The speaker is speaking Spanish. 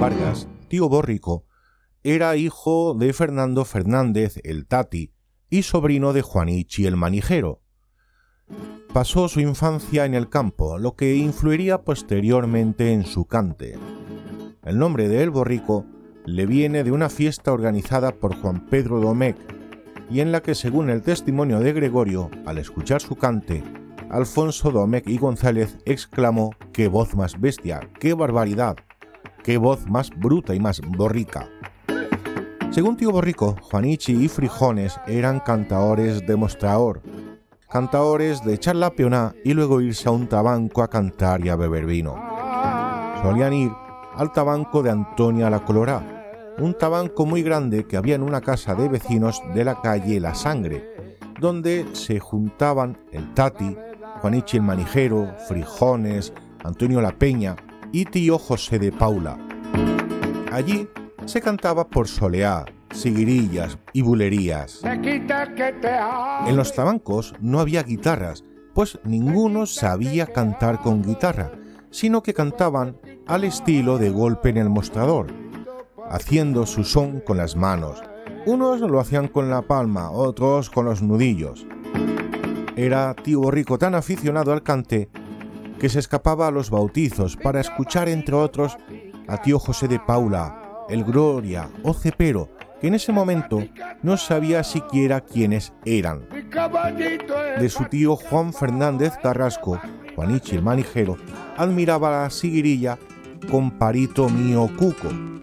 Vargas, tío Borrico, era hijo de Fernando Fernández el Tati y sobrino de Juanichi el Manijero. Pasó su infancia en el campo, lo que influiría posteriormente en su cante. El nombre de El Borrico le viene de una fiesta organizada por Juan Pedro Domecq y en la que, según el testimonio de Gregorio, al escuchar su cante, Alfonso Domecq y González exclamó: ¡qué voz más bestia! ¡Qué barbaridad! ¡Qué voz más bruta y más borrica! Según tío Borrico, Juanichi y Frijones eran cantaores de mostrador, cantaores de echar la peoná y luego irse a un tabanco a cantar y a beber vino. Solían ir al tabanco de Antonia la Colorá, un tabanco muy grande que había en una casa de vecinos de la calle La Sangre, donde se juntaban el Tati, Juanichi el Manijero, Frijones, Antonio la Peña y tío José de Paula. Allí se cantaba por soleá, siguirillas y bulerías. En los tabancos no había guitarras, pues ninguno sabía cantar con guitarra, sino que cantaban al estilo de golpe en el mostrador, haciendo su son con las manos. Unos lo hacían con la palma, otros con los nudillos. Era tío Borrico tan aficionado al cante que se escapaba a los bautizos para escuchar, entre otros, a tío José de Paula, el Gloria o Cepero, que en ese momento no sabía siquiera quiénes eran. De su tío Juan Fernández Carrasco, Juanichi el Manijero, admiraba la siguirilla con Parito mío Cuco,